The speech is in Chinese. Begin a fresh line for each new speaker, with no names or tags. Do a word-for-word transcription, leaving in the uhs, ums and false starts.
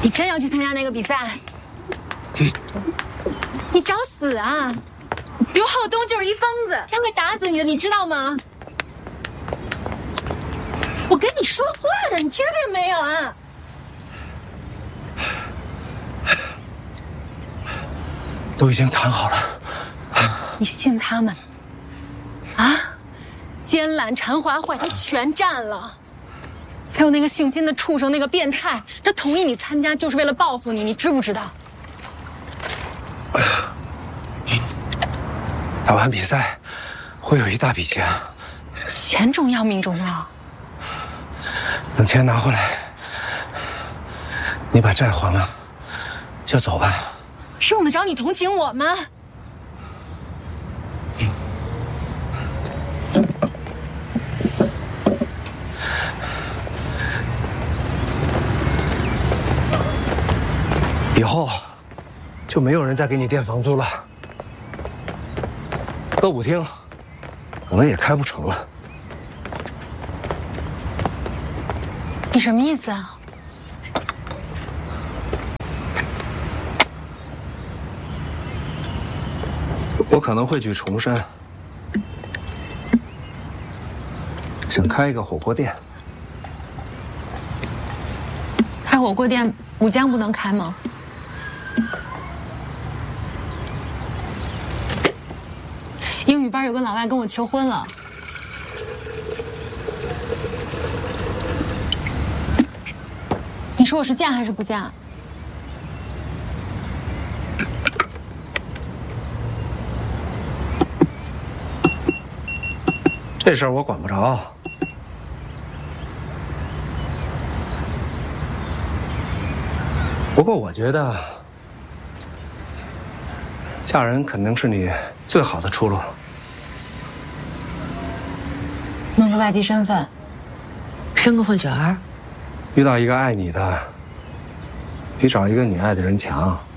你真要去参加那个比赛？你找死啊！刘浩东就是一疯子，他会打死你的，你知道吗？我跟你说话的，你听见没有啊？
都已经谈好了。
你信他们？啊？奸懒馋滑坏，他全占了。还有那个姓金的畜生，那个变态，他同意你参加就是为了报复你，你知不知道？
打完比赛会有一大笔钱，
钱重要命重要。
等钱拿回来，你把债还了，就走吧。
用得着你同情我吗？
以后就没有人再给你垫房租了，歌舞厅可能也开不成了。
你什么意思啊？
我可能会去崇山，想开一个火锅店。
开火锅店，武江不能开吗？英语班有个老外跟我求婚了。你说我是嫁还是不嫁？
这事儿我管不着。不过我觉得，嫁人肯定是你最好的出路。
弄个外籍身份，
生个混血儿。
遇到一个爱你的，比找一个你爱的人强。